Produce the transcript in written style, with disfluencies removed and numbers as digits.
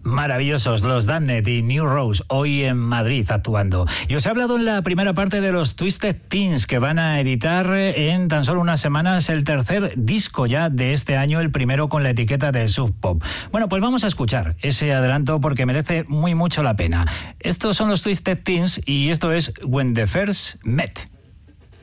Maravillosos, los Damned y New Rose, hoy en Madrid actuando. Y os he hablado en la primera parte de los Twisted Teens, que van a editar en tan solo unas semanas el tercer disco ya de este año, el primero con la etiqueta de Sub Pop. Bueno, pues vamos a escuchar ese adelanto porque merece mucho la pena. Estos son los Twisted Teens y esto es When the First Met.